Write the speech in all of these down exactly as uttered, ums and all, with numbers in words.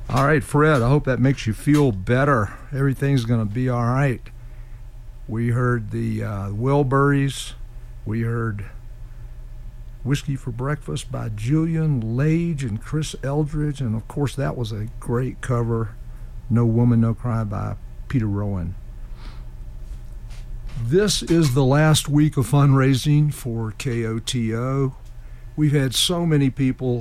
All right, Fred, I hope that makes you feel better. Everything's going to be all right. We heard the uh, Wilburys. We heard Whiskey for Breakfast by Julian Lage and Chris Eldridge. And, of course, that was a great cover, No Woman, No Cry by Peter Rowan. This is the last week of fundraising for K O T O. We've had so many people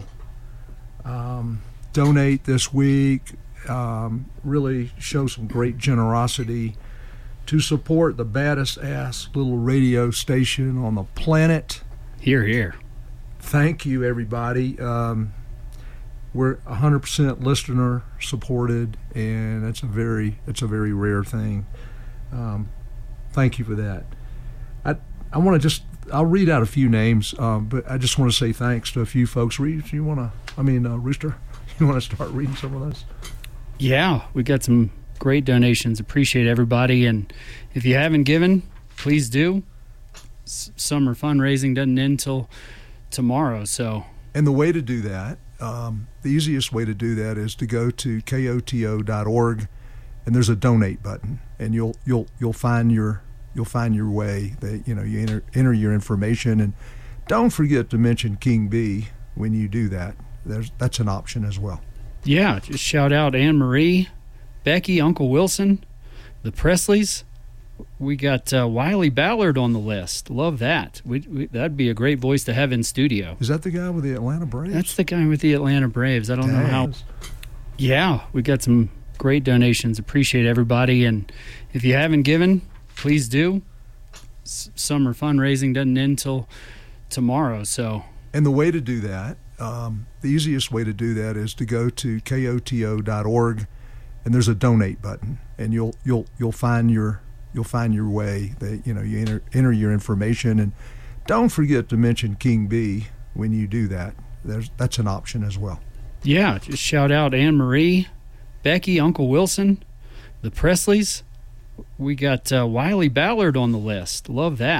um, donate this week, um, really show some great generosity to support the baddest ass little radio station on the planet. Hear, hear. Thank you, everybody. Um, we're one hundred percent listener supported, and it's a very it's a very rare thing. Um, thank you for that. I I want to just I'll read out a few names, um, but I just want to say thanks to a few folks. Reed, you want to? I mean, uh, Rooster, you want to start reading some of those? Yeah, we got some great donations. Appreciate everybody, and if you haven't given, please do. S- summer fundraising doesn't end till tomorrow, so. And the way to do that, um, the easiest way to do that is to go to K O T O dot org, and there's a donate button, and you'll you'll you'll find your you'll find your way. That you know you enter enter your information, and don't forget to mention King B when you do that. There's that's an option as well. Yeah, just shout out Anne Marie, Becky, Uncle Wilson, the Presleys. We got uh, Wiley Ballard on the list. Love that. We, we, that'd be a great voice to have in studio. Is that the guy with the Atlanta Braves? That's the guy with the Atlanta Braves. I don't Dang. know how. Yeah, we got some great donations. Appreciate everybody. And if you haven't given, please do. S- summer fundraising doesn't end till tomorrow, so. And the way to do that, um, the easiest way to do that is to go to K O T O dot org, and there's a donate button, and you'll you'll you'll find your you'll find your way. That you know you enter enter your information, and don't forget to mention King B when you do that. There's that's an option as well. Yeah, just shout out Anne Marie, Becky, Uncle Wilson, the Presleys. We got uh, Wiley Ballard on the list. Love that.